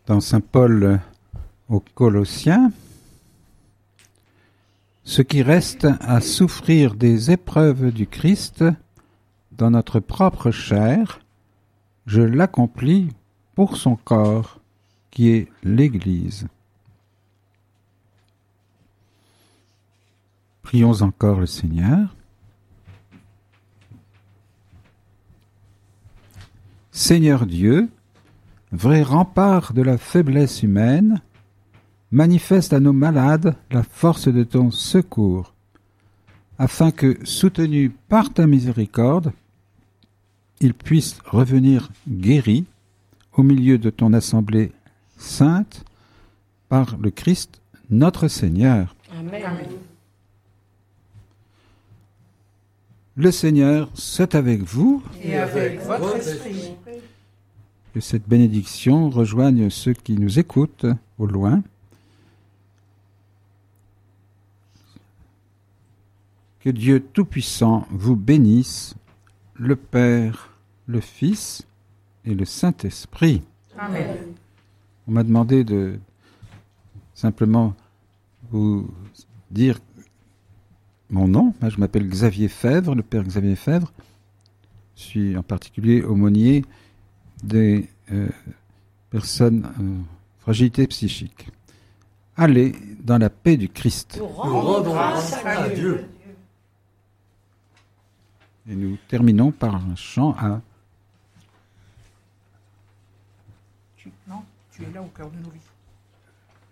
dans saint Paul aux Colossiens, ce qui reste à souffrir des épreuves du Christ dans notre propre chair, je l'accomplis pour son corps, qui est l'Église. Prions encore le Seigneur. Seigneur Dieu, vrai rempart de la faiblesse humaine, manifeste à nos malades la force de ton secours, afin que, soutenus par ta miséricorde, ils puissent revenir guéris au milieu de ton assemblée sainte par le Christ notre Seigneur. Amen. Le Seigneur soit avec vous. Et avec votre esprit. Que cette bénédiction rejoigne ceux qui nous écoutent au loin. Que Dieu Tout-Puissant vous bénisse, le Père, le Fils et le Saint-Esprit. Amen. On m'a demandé de simplement vous dire mon nom. Moi, je m'appelle Xavier Fèvre, le Père Xavier Fèvre. Je suis en particulier aumônier des personnes fragilité psychique. Allez dans la paix du Christ. Nous rendons grâce à Dieu. Et nous terminons par un chant à... Tu es là au cœur de nos vies.